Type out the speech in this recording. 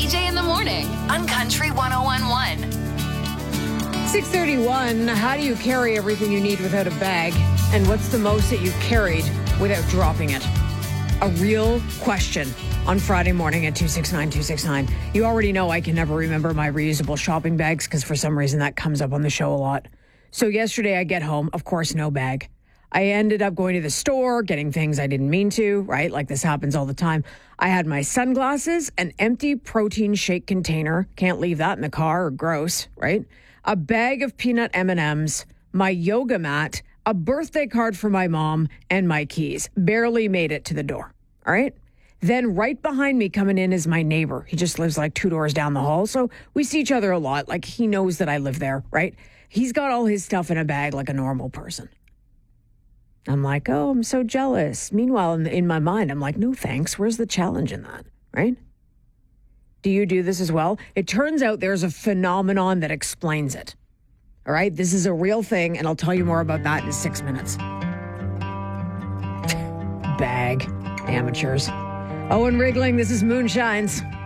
BJ in the morning on Country 101.1. 6:31. How do you carry everything you need without a bag? And what's the most that you've carried without dropping it? A real question on Friday morning at 269-269. You already know I can never remember my reusable shopping bags because for some reason that comes up on the show a lot. So yesterday I get home, of course, no bag. I ended up going to the store, getting things I didn't mean to, right? Like this happens all the time. I had my sunglasses, an empty protein shake container. Can't leave that in the car, or gross, right? A bag of peanut M&Ms, my yoga mat, a birthday card for my mom, and my keys. Barely made it to the door, all right? Then right behind me coming in is my neighbor. He just lives like 2 doors down the hall, so we see each other a lot. Like he knows that I live there, right? He's got all his stuff in a bag like a normal person. I'm like, oh, I'm so jealous. Meanwhile, in my mind, I'm like, no thanks. Where's the challenge in that, right? Do you do this as well? It turns out there's a phenomenon that explains it. All right? This is a real thing, and I'll tell you more about that in 6 minutes. Bag. Amateurs. Owen Rigling, this is Moonshines.